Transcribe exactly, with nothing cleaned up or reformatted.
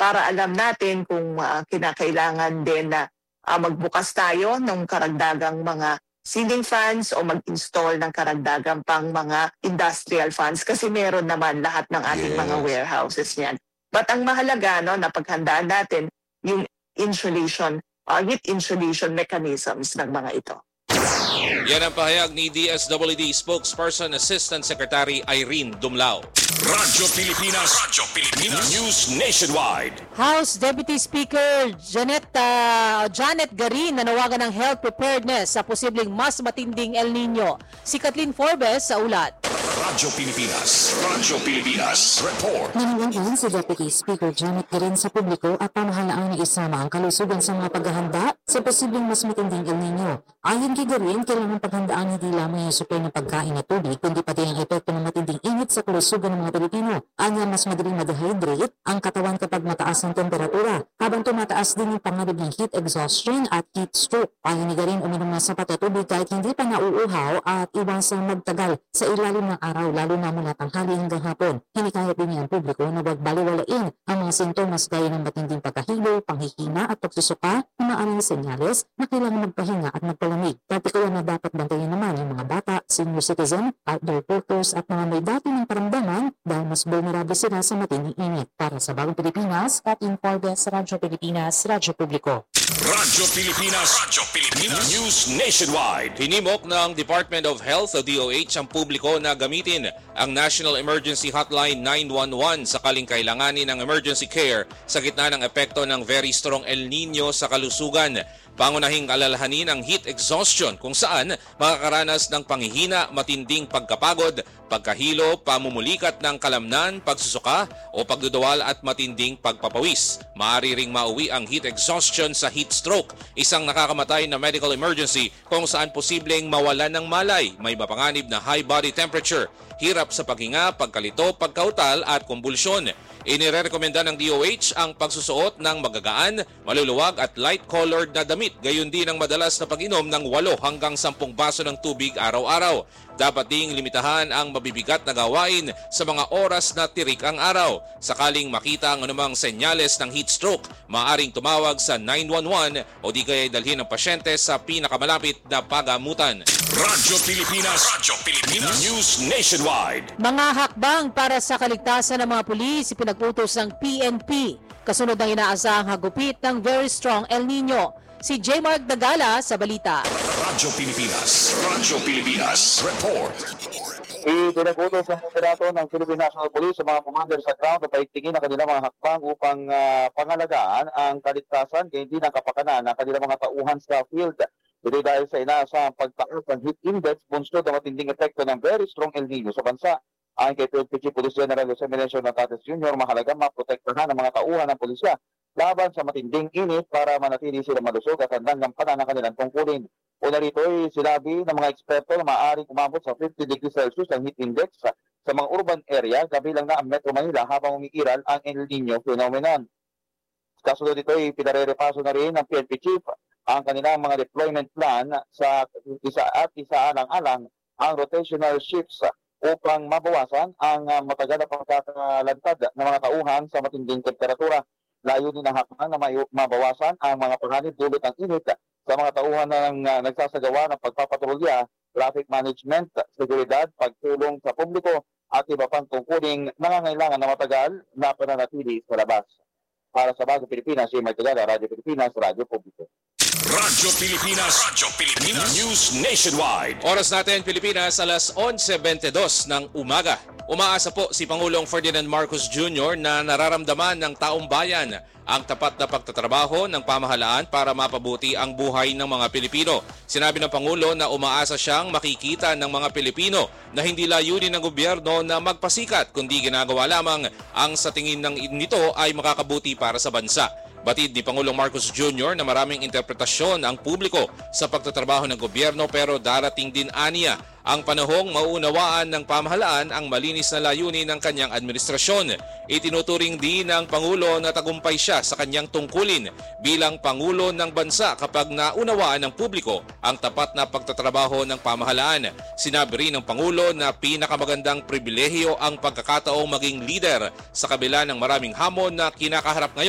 para alam natin kung uh, kinakailangan din na uh, magbukas tayo ng karagdagang mga ceiling fans o mag-install ng karagdagang pang mga industrial fans kasi meron naman lahat ng ating yes. mga warehouses niyan. But ang mahalaga no, na paghandaan natin yung insulation, uh, heat insulation mechanisms ng mga ito. Yan ang pahayag ni D S W D Spokesperson Assistant Secretary Irene Dumlao. Radyo Pilipinas, Radyo Pilipinas News Nationwide. House Deputy Speaker Janet uh, Janet Garin nanawagan ng health preparedness sa posibleng mas matinding El Nino. Si Kathleen Forbes sa ulat. Radyo Pilipinas, Radyo Pilipinas Report. Nanawagan si Deputy Speaker Janet Garin sa publiko at pamahalaan na isama ang kalusugan sa mga paghahanda sa posibleng mas matinding El Nino. Ayon kay Garin, kailangan paghandaan hindi lamang yung supply ng pagkain at tubig, kundi pati ang epekto ng matinding init sa kalusugan ng mga Pilipino. Anya mas madaling ma-dehydrate ang katawan kapag mataas ang temperatura, habang tumataas din yung panganib ng heat exhaustion at heat stroke. Ayon ni Garin, uminom ng sapat na tubig kahit hindi pa nauuhaw at iwasang magtagal sa ilalim ng araw, lalo na mula tanghali hanggang hapon. Hinikayat din niya ang publiko na wag baliwalain ang mga sintomas gaya ng matinding pagkahilo, panghihina at pagsusuka na maaaring senyales na kailangan magpahinga at magpalamig. Partikular na dapat bantayan naman yung mga bata, senior citizen, outdoor workers at mga may dati ng paramdaman dahil mas vulnerable sila sa matinding init. Para sa Bagong Pilipinas, Kathleen Forbes, Radyo Pilipinas, Radyo Publiko. Radyo Pilipinas, Radyo Pilipinas News Nationwide. Hinimok ng Department of Health o D O H ang publiko na gamitin ang National Emergency Hotline nine one one sakaling kailanganin ng emergency care sa gitna ng epekto ng very strong El Nino sa kalusugan. Pangunahing alalahanin ang heat exhaustion kung saan makakaranas ng panghihina, matinding pagkapagod, pagkahilo, pamumulikat ng kalamnan, pagsusuka o pagdudawal at matinding pagpapawis. Maaari ring mauwi ang heat exhaustion sa heat stroke, isang nakakamatay na medical emergency kung saan posibleng mawalan ng malay, may mapanganib na high body temperature, hirap sa paghinga, pagkalito, pagkautal at kumbulsyon. Inirekomenda ng D O H ang pagsusuot ng magagaan, maluluwag at light-colored na damit, gayon din ang madalas na pag-inom ng walo hanggang sampung baso ng tubig araw-araw. Dapat ding limitahan ang mabibigat na gawain sa mga oras na tirik ang araw. Sakaling makita ang anumang senyales ng heat stroke, maaaring tumawag sa nine one one o di kaya dalhin ang pasyente sa pinakamalapit na pagamutan. Radyo Pilipinas, Radyo Pilipinas News Nationwide. Mga hakbang para sa kaligtasan ng mga pulis ipinag-utos ng P N P kasunod ng inaasahang hagupit ng very strong El Nino. Si J. Mark Dagala sa balita. Radyo Pilipinas, Radyo Pilipinas Report. Ipinag-utos ng liderato ng Philippine National Police sa mga commander sa ground na paigtingin ang kanilang mga hakbang upang uh, pangalagaan ang kaligtasan kaya hindi ng kapakanan ng kanilang mga tauhan sa field. Ito dahil sa inaasahang pagtaas ng heat index, bunsod ang matinding epekto ng very strong El Nino sa bansa. Ayon kay P N P Chief Police General Jose Menecio Natates Junior, mahalagang maprotektahan ang mga tauhan ng pulisya laban sa matinding init para manatili sila malusog at handang gampanan ang kanilang tungkulin. Una rito ay sinabi ng mga eksperto na maaaring umabot sa fifty degrees Celsius ang heat index sa, sa mga urban area, kabilang na ang Metro Manila habang umiiral ang El Nino phenomenon. Kasunod dito ay pinarerepaso na rin ng P N P Chief ang kanilang mga deployment plan sa isa at isaalang-alang ang rotational shifts upang mabawasan ang uh, matagal na pagkakalantad ng mga tauhan sa matinding temperatura. Layunin ng hakbang na may mabawasan ang mga panganib dulot ng init sa mga tauhan na uh, nagsasagawa ng pagpapatrolya, traffic management, seguridad, pagtulong sa publiko at iba pang tungkuling nangangailangan na matagal na pananatili sa labas. Para sa Bagong Pilipinas, si Mike Tagala, Radyo Pilipinas, Radyo Publiko. Radyo Pilipinas, Radyo Pilipinas News Nationwide. Oras natin Pilipinas, alas onse bentidós ng umaga. Umaasa po si Pangulong Ferdinand Marcos Junior na nararamdaman ng taong bayan ang tapat na pagtatrabaho ng pamahalaan para mapabuti ang buhay ng mga Pilipino. Sinabi ng Pangulo na umaasa siyang makikita ng mga Pilipino na hindi layunin ng gobyerno na magpasikat kundi ginagawa lamang ang sa tingin ng nito ay makakabuti para sa bansa. Batid ni Pangulong Marcos Junior na maraming interpretasyon ang publiko sa pagtatrabaho ng gobyerno pero darating din aniya ang panahong mauunawaan ng pamahalaan ang malinis na layunin ng kanyang administrasyon. Itinuturing din ng Pangulo na tagumpay siya sa kanyang tungkulin bilang Pangulo ng bansa kapag naunawaan ng publiko ang tapat na pagtatrabaho ng pamahalaan. Sinabi rin ng Pangulo na pinakamagandang pribilehiyo ang pagkakataong maging leader sa kabila ng maraming hamon na kinakaharap ngayon